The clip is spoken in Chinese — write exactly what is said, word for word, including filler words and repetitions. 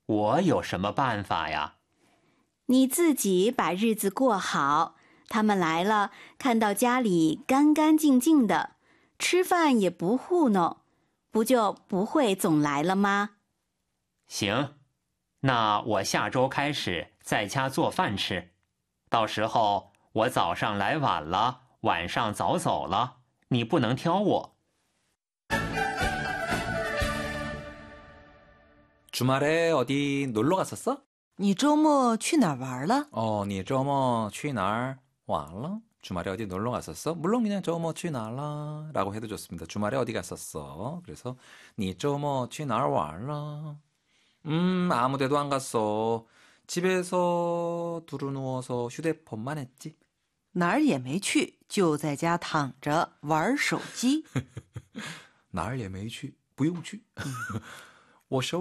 我有什么办法呀？ 你自己把日子过好，他们来了，看到家里干干净净的，吃饭也不糊弄，不就不会总来了吗？ 行，那我下周开始在家做饭吃，到时候我早上来晚了，晚上早走了，你不能挑我。 주말에 어디 놀러 갔었어? 你周末去哪儿玩了？ 어, 니 저뭐 취날 왔라? 주말에 어디 놀러 갔었어? 물론 그냥 저뭐 취날라 라고 해도 좋습니다. 주말에 어디 갔었어? 그래서 니 저뭐 취날 왔라? 음, 아무데도 안 갔어. 집에서 두루누워서 휴대폰만 했지. 哪儿也没去，就在家躺着玩手机。 哪儿也没去，不用去。我手